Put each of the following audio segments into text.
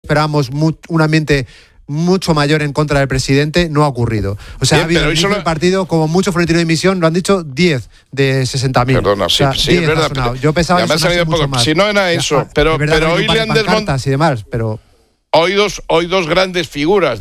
esperábamos un ambiente mucho mayor en contra del presidente, no ha ocurrido. O sea, bien, ha habido el partido, como mucho Florentino de Dimisión, lo han dicho 10 de 60.000. Perdona, sí, o sea, sí, es verdad. Yo pensaba que mucho más. Si no era eso, pero hoy le han desmontado y demás, pero hoy dos grandes figuras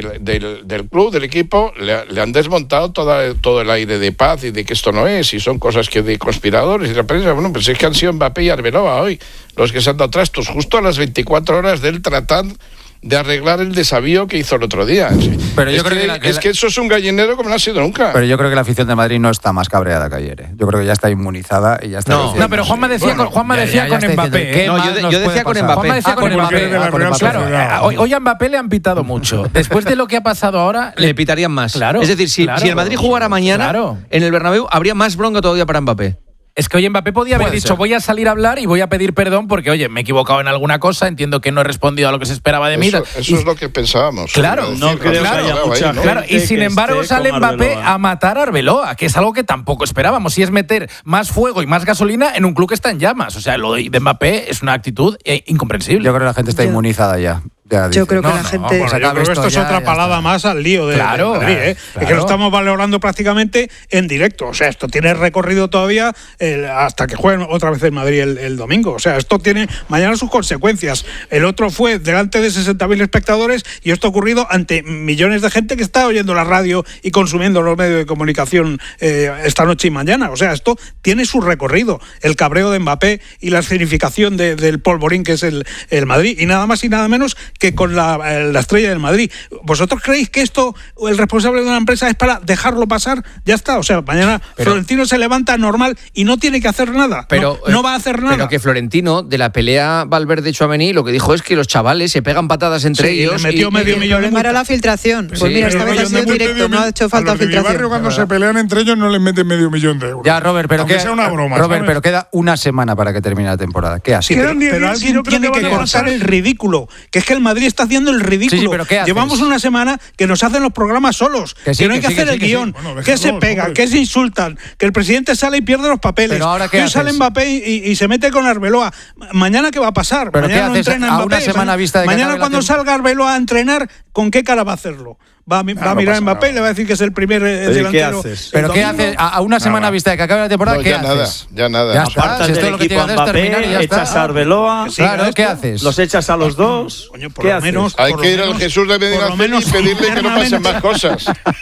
del club, del equipo, le han desmontado todo el aire de paz y de que esto no es, y son cosas que de conspiradores y la prensa. Bueno, pues es que han sido Mbappé y Arbeloa hoy los que se han dado trastos justo a las 24 horas del tratado de arreglar el desavío que hizo el otro día. Pero yo creo que eso es un gallinero como no ha sido nunca. Pero yo creo que la afición de Madrid no está más cabreada que ayer. Yo creo que ya está inmunizada y ya está. No, pero Juanma decía con Mbappé. Yo decía con Mbappé. Juanma decía con Mbappé. Claro, hoy a Mbappé le han pitado mucho. Después de lo que ha pasado ahora, le pitarían más. Claro, es decir, si el Madrid jugara mañana en el Bernabéu, habría más bronca todavía para Mbappé. Es que hoy Mbappé podía haber dicho, voy a salir a hablar y voy a pedir perdón porque, oye, me he equivocado en alguna cosa, entiendo que no he respondido a lo que se esperaba de mí. Eso es lo que pensábamos. Claro, no creo que haya mucha gente. Claro, y sin embargo sale Mbappé a matar a Arbeloa, que es algo que tampoco esperábamos, y es meter más fuego y más gasolina en un club que está en llamas. O sea, lo de Mbappé es una actitud incomprensible. Yo creo que la gente está inmunizada ya. Yo creo que la gente... Yo creo que esto es otra palada más al lío de Madrid, Claro. Es que lo estamos valorando prácticamente en directo. O sea, esto tiene recorrido todavía hasta que jueguen otra vez en Madrid el domingo. O sea, esto tiene mañana sus consecuencias. El otro fue delante de 60.000 espectadores y esto ha ocurrido ante millones de gente que está oyendo la radio y consumiendo los medios de comunicación esta noche y mañana. O sea, esto tiene su recorrido. El cabreo de Mbappé y la escenificación del polvorín que es el Madrid. Y nada más y nada menos que con la estrella del Madrid. ¿Vosotros creéis que esto, el responsable de una empresa, es para dejarlo pasar? Ya está. O sea, mañana Florentino se levanta normal y no tiene que hacer nada. No va a hacer nada. Pero que Florentino, de la pelea Valverde-Tchouaméni, lo que dijo es que los chavales se pegan patadas entre ellos. Le metió medio millón de para la filtración. Pues mira, esta vez ha sido directo, no ha hecho falta filtración. En mi barrio, cuando se pelean entre ellos, no les meten medio millón de euros. Ya, Robert, pero sea una broma. Robert, pero queda una semana para que termine la temporada. ¿Qué haces? Pero alguien tiene que cortar el ridículo. Que es que el Madrid está haciendo el ridículo. Sí, pero ¿qué haces? Llevamos una semana que nos hacen los programas solos. Que no hay que hacer el guión. Que se pegan, que se insultan. Que el presidente sale y pierde los papeles. Pero ahora, que hoy sale Mbappé y se mete con Arbeloa. Mañana, ¿qué va a pasar? ¿Pero mañana qué no haces entrena a Mbappé. una semana vista de que mañana cuando salga Arbeloa a entrenar, ¿con qué cara va a hacerlo? Va a mirar a Mbappé y le va a decir que es el primer delantero. ¿Qué haces? ¿Pero qué haces? A una semana vista de que acabe la temporada, ¿qué haces? Ya nada. Ya está. Apartas Si esto del es lo que equipo tienes que hacer es terminar y ya echas está. a Arbeloa. Claro, ¿qué haces? Los echas a los dos. Coño, por ¿Qué lo haces? menos, Hay por que lo ir al menos- Jesús de Medina por lo menos y pedirle que no pasen más cosas.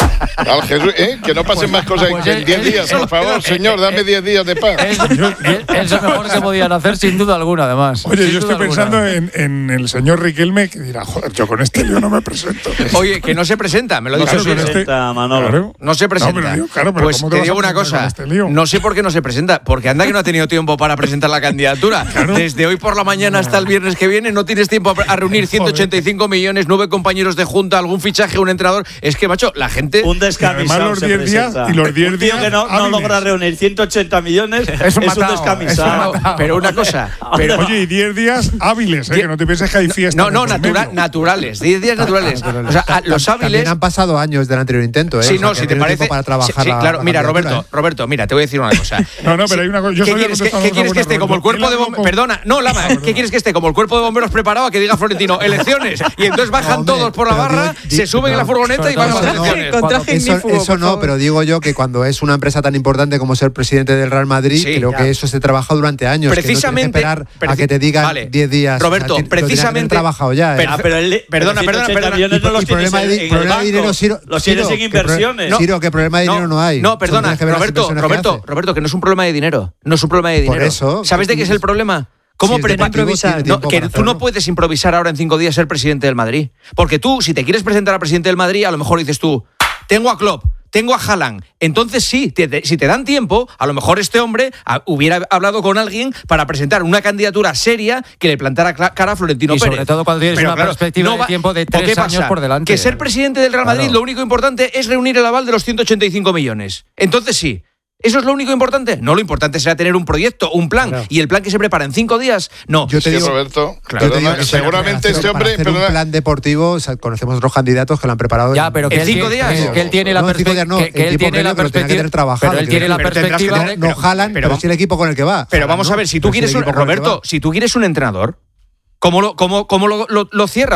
Al Jesús, que no pasen más cosas en 10 días, por favor, señor, dame 10 días de paz. Es lo mejor que podían hacer, sin duda alguna, además. Oye, Sin yo duda estoy alguna. pensando en el señor Riquelme, que dirá, joder, yo con este lío no me presento. Oye, que no se presenta, me lo dijo Claro, Sune. con este- Manolo. Claro. No se presenta. No, pero digo, claro, pero pues ¿cómo te te vas digo a una presentar cosa, con este lío? no sé por qué no se presenta, porque anda que no ha tenido tiempo para presentar la candidatura. Desde hoy por la mañana hasta el viernes que viene no tienes tiempo a reunir 185 millones, 9 compañeros de junta, algún fichaje, un entrenador. Es que, macho, la gente... Un descamisado. Además, los se 10 días presenta. y los 10 Un tío días que no hábiles. logra reunir 180 millones es un matado, descamisado. Pero una cosa... Pero, Oye, y 10 días hábiles, que no te pienses que hay fiesta. no, naturales, 10 días naturales. O sea, los hábiles... También han pasado años del anterior intento, Sí, O sea, no, que si han te tenido parece... tiempo para trabajar sí, la claro, mira, candidatura, Roberto, mira, te voy a decir una cosa. No, pero hay una cosa. Yo ¿Qué soy quieres que contestando esté buena, como el cuerpo de bomberos? Perdona, no, Lama, ¿qué quieres que esté como el cuerpo de bomberos preparado a que diga Florentino elecciones? Y entonces bajan hombre, todos por la pero barra, digo, se suben en la furgoneta y van a las elecciones. Eso no, pero digo yo que cuando es una empresa tan importante como ser presidente del Real Madrid, Sí, creo ya. que eso se trabaja durante años. Precisamente, que no tienes que esperar a que te digan 10 días. Roberto, o sea, lo tenían que haber precisamente trabajado ya. Pero Perdona. millones no los Y problema tienes de en el problema de dinero, banco, Ciro, los tienes en inversiones. Ciro, que problema de dinero no hay. No, perdona, Tienes que ver las inversiones que hace. Roberto, que no es un problema de dinero. No es un problema de dinero. Por eso, ¿Sabes de qué es el problema? ¿Cómo Si es de improvisar? tiene tiempo Que para tú no hacerlo. puedes improvisar ahora en 5 días ser presidente del Madrid. Porque tú, si te quieres presentar a presidente del Madrid, a lo mejor dices tú, tengo a Klopp, tengo a Haaland. Entonces sí, si te dan tiempo, a lo mejor este hombre hubiera hablado con alguien para presentar una candidatura seria que le plantara cara a Florentino Y Pérez. sobre todo cuando tienes una perspectiva de tiempo de ¿o qué 3 años pasa? por delante. Que ser presidente del Real Madrid, Claro. lo único importante es reunir el aval de los 185 millones. Entonces sí. ¿Eso es lo único importante? No, lo importante será tener un proyecto, un plan. Claro. ¿Y el plan que se prepara en 5 días? No. Yo te digo, Roberto, yo te digo perdona, que seguramente este hombre... para hacer un plan deportivo, o sea, conocemos otros candidatos que lo han preparado. Ya, pero que ¿En él 5 tiene- días? que él tiene la No, en 5 días no, perspectiva. Que él el tipo tiene la previo que lo tenía que tener perspectiva. trabajado, Pero él tiene la perspectiva de. No jalan, pero sí el equipo con el que va. Pero vamos ¿no? a ver, si tú Pero sí el quieres un... equipo con el que Roberto, va. si tú quieres un entrenador, ¿cómo lo cierras?